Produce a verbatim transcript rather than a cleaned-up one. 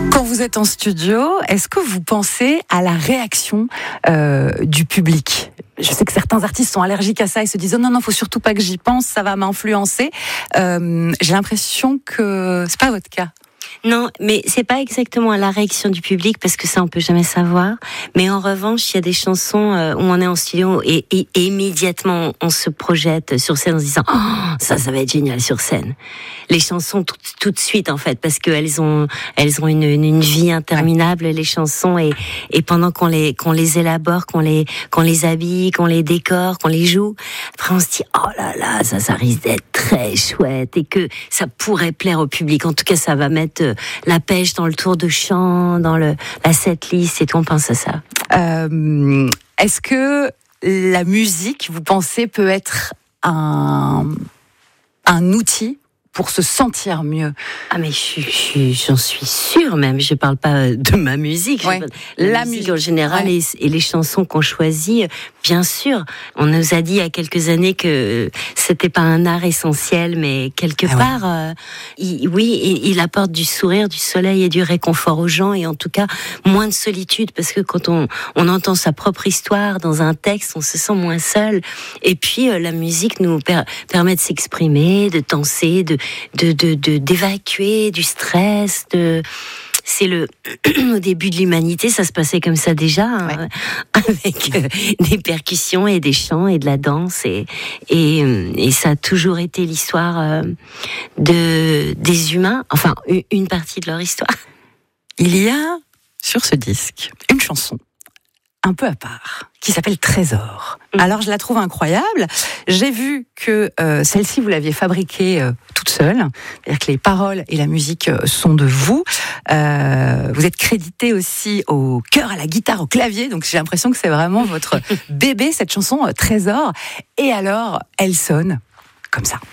Quand vous êtes en studio, est-ce que vous pensez à la réaction euh, du public ? Je sais que certains artistes sont allergiques à ça et se disent oh non non, faut surtout pas que j'y pense, ça va m'influencer. Euh, j'ai l'impression que c'est pas votre cas. Non, mais c'est pas exactement la réaction du public parce que ça on peut jamais savoir. Mais en revanche, il y a des chansons où on est en studio et, et, et immédiatement on se projette sur scène en se disant oh, ça, ça va être génial sur scène. Les chansons tout, tout de suite en fait parce qu'elles ont, elles ont une, une, une vie interminable les chansons et, et pendant qu'on les, qu'on les élabore, qu'on les, qu'on les habille, qu'on les décore, qu'on les joue, après on se dit oh là là, ça, ça risque d'être très chouette et que ça pourrait plaire au public. En tout cas, ça va mettre la pêche dans le tour de chant, dans le, la setlist et tout, on pense à ça. Euh, est-ce que la musique, vous pensez, peut être un, un outil pour se sentir mieux? Ah mais je, je, j'en suis sûre même, je parle pas de ma musique, ouais. la, la musique en général ouais. et, et les chansons qu'on choisit, bien sûr. On nous a dit il y a quelques années que c'était pas un art essentiel, mais quelque ah part, ouais. euh, il, oui, il, il apporte du sourire, du soleil et du réconfort aux gens et en tout cas moins de solitude parce que quand on, on entend sa propre histoire dans un texte, on se sent moins seul. Et puis euh, la musique nous per, permet de s'exprimer, de danser, de De, de, de, d'évacuer du stress, de... c'est le au début de l'humanité, ça se passait comme ça déjà, hein, ouais. avec euh, des percussions et des chants et de la danse et et, et ça a toujours été l'histoire euh, de des humains, enfin une partie de leur histoire. Il y a sur ce disque une chanson un peu à part, qui s'appelle Trésor. Mmh. Alors je la trouve incroyable. J'ai vu que euh, celle-ci, vous l'aviez fabriquée euh, toute seule. C'est-à-dire que les paroles et la musique euh, sont de vous. Euh, vous êtes crédité aussi au chœur, à la guitare, au clavier. Donc j'ai l'impression que c'est vraiment votre bébé, cette chanson euh, Trésor. Et alors, elle sonne comme ça.